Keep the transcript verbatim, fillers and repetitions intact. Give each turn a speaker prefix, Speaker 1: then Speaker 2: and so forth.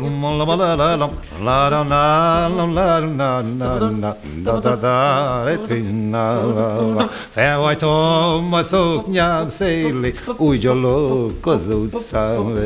Speaker 1: Felhajtom a szoknyám szélét, úgy gyalog az utcán.